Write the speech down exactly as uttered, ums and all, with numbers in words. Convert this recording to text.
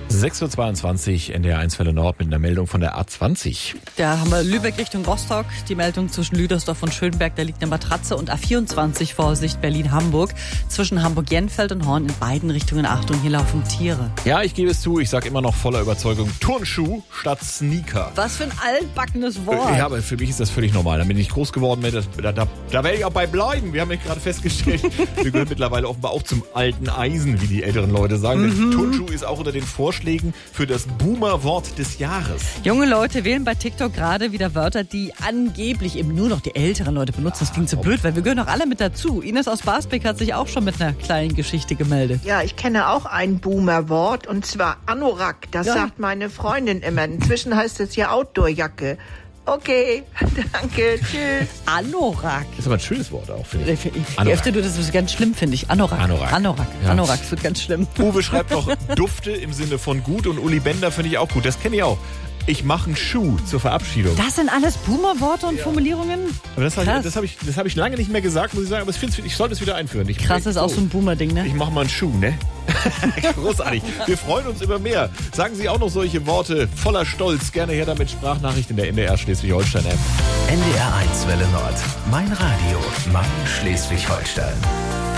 sechs Uhr zweiundzwanzig, N D R eins Welle Nord mit einer Meldung von der A zwanzig. Da haben wir Lübeck Richtung Rostock. Die Meldung zwischen Lüdersdorf und Schönberg, da liegt eine Matratze. Und A vierundzwanzig Vorsicht Berlin-Hamburg. Zwischen Hamburg-Jenfeld und Horn in beiden Richtungen Achtung, hier laufen Tiere. Ja, ich gebe es zu, ich sage immer noch voller Überzeugung Turnschuh statt Sneaker. Was für ein altbackenes Wort. Ja, aber für mich ist das völlig normal. Da bin ich groß geworden mit. Da, da, da werde ich auch bei bleiben. Wir haben ja gerade festgestellt, wir gehören mittlerweile offenbar auch zum alten Eisen, wie die älteren Leute sagen. Mhm. Denn Turnschuh ist auch unter den Vorschlägen für das Boomer-Wort des Jahres. Junge Leute wählen bei TikTok gerade wieder Wörter, die angeblich eben nur noch die älteren Leute benutzen. Das klingt so blöd, weil wir gehören doch alle mit dazu. Ines aus Basbeck hat sich auch schon mit einer kleinen Geschichte gemeldet. Ja, ich kenne auch ein Boomer-Wort, und zwar Anorak. Das ja. sagt meine Freundin immer. Inzwischen heißt es ja Outdoor-Jacke. Okay, danke, tschüss. Anorak. Das ist aber ein schönes Wort auch, finde ich. Je öfter du das ist ganz schlimm, finde ich. Anorak. Anorak. Anorak. Ja. Anorak, das wird ganz schlimm. Uwe schreibt noch Dufte im Sinne von gut und Uli Bender finde ich auch gut. Das kenne ich auch. Ich mache einen Schuh zur Verabschiedung. Das sind alles Boomer-Worte und ja. Formulierungen? Aber das habe ich, hab ich, hab ich lange nicht mehr gesagt, muss ich sagen. Aber ich, ich sollte es wieder einführen. Ich, Krass, das ist auch so ein Boomer-Ding, ne? Ich mache mal einen Schuh, ne? Großartig. Wir freuen uns über mehr. Sagen Sie auch noch solche Worte voller Stolz. Gerne her damit Sprachnachricht in der N D R Schleswig-Holstein-App. N D R eins Welle Nord. Mein Radio. Mein Schleswig-Holstein.